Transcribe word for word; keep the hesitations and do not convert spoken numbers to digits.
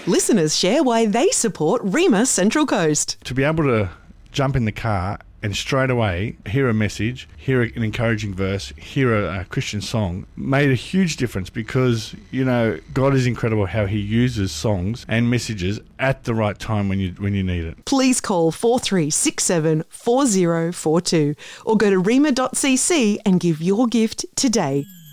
Listeners share why they support Rima Central Coast. To be able to jump in the car and straight away hear a message, hear an encouraging verse, hear a, a Christian song made a huge difference because, you know, God is incredible how he uses songs and messages at the right time when you when you need it. Please call four three six seven four zero four two or go to rima dot c c and give your gift today.